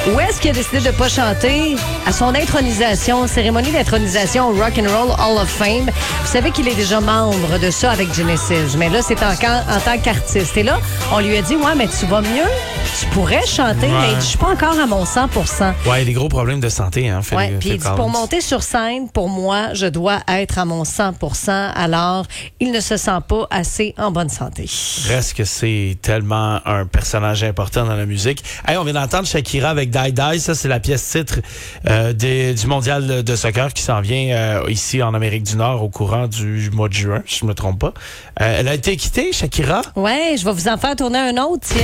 Où est-ce qu'il a décidé de ne pas chanter? À son intronisation, cérémonie d'intronisation au Rock and Roll Hall of Fame. Vous savez qu'il est déjà membre de ça avec Genesis, mais là, c'est en tant qu'artiste. Et là, on lui a dit, ouais, mais tu vas mieux, tu pourrais chanter, mais je suis pas encore à mon 100%. Ouais, il y a des gros problèmes de santé, hein, Ouais, puis il dit, pour monter sur scène, pour moi, je dois être à mon 100%, alors il ne se sent pas assez en bonne santé. Reste que c'est tellement un personnage important dans la musique. Hey, on vient d'entendre Shakira avec Die Die. Ça, c'est la pièce titre du mondial de soccer qui s'en vient ici en Amérique du Nord au courant du mois de juin, si je ne me trompe pas. Elle a été quittée, Shakira? Ouais, je vais vous en faire tourner un autre, tiens.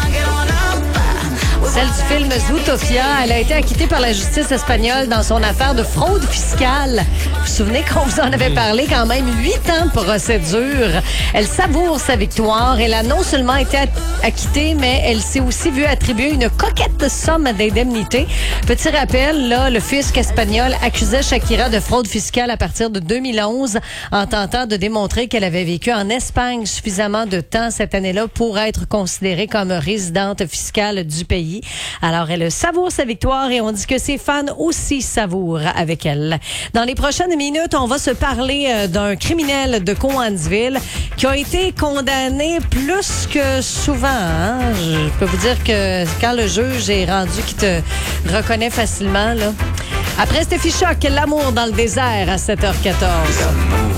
Celle du film Zootopia, elle a été acquittée par la justice espagnole dans son affaire de fraude fiscale. Vous vous souvenez qu'on vous en avait parlé, quand même 8 ans de procédure. Elle savoure sa victoire. Elle a non seulement été acquittée, mais elle s'est aussi vue attribuer une coquette somme d'indemnité. Petit rappel, là, le fisc espagnol accusait Shakira de fraude fiscale à partir de 2011 en tentant de démontrer qu'elle avait vécu en Espagne suffisamment de temps cette année-là pour être considérée comme résidente fiscale du pays. Alors, elle savoure sa victoire et on dit que ses fans aussi savourent avec elle. Dans les prochaines minutes, on va se parler d'un criminel de Cowansville qui a été condamné plus que souvent. Hein? Je peux vous dire que quand le juge est rendu qu'il te reconnaît facilement, là. Après Steffi Choc, l'amour dans le désert à 7h14.